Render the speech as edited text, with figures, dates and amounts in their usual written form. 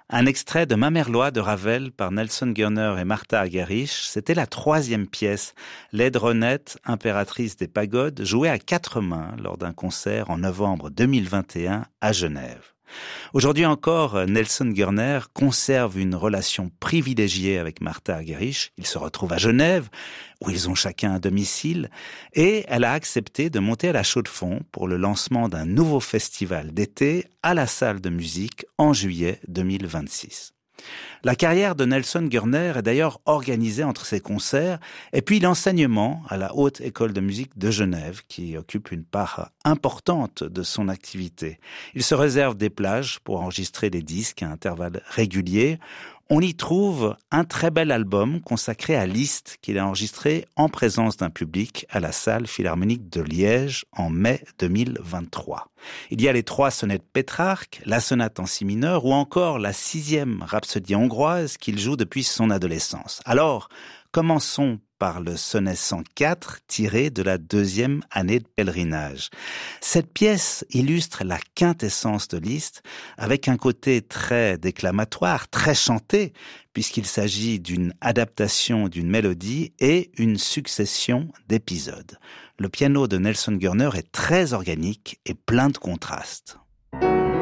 Un extrait de Mamerlois de Ravel par Nelson Gurner et Martha Argerich, c'était la 3e pièce, Laidronette, impératrice des pagodes, jouée à 4 mains lors d'un concert en novembre 2021 à Genève. Aujourd'hui encore, Nelson Gurner conserve une relation privilégiée avec Martha Argerich. Ils se retrouvent à Genève, où ils ont chacun un domicile, et elle a accepté de monter à la Chaux-de-Fonds pour le lancement d'un nouveau festival d'été à la salle de musique en juillet 2026. La carrière de Nelson Gurner est d'ailleurs organisée entre ses concerts et puis l'enseignement à la Haute École de musique de Genève qui occupe une part importante de son activité. Il se réserve des plages pour enregistrer des disques à intervalles réguliers. On y trouve un très bel album consacré à Liszt qu'il a enregistré en présence d'un public à la salle philharmonique de Liège en mai 2023. Il y a les 3 sonnettes Pétrarque, la sonate en si mineur ou encore la 6e rhapsodie hongroise qu'il joue depuis son adolescence. Alors, commençons par le sonnet 104 tiré de la 2e année de pèlerinage. Cette pièce illustre la quintessence de Liszt avec un côté très déclamatoire, très chanté, puisqu'il s'agit d'une adaptation d'une mélodie et une succession d'épisodes. Le piano de Nelson Gurner est très organique et plein de contrastes.